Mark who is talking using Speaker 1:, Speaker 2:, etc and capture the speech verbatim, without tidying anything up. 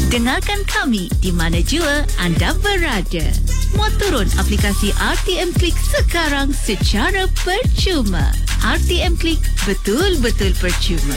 Speaker 1: Dengarkan kami di mana jua anda berada. Muat turun aplikasi R T M Klik sekarang secara percuma. R T M Klik, betul-betul percuma.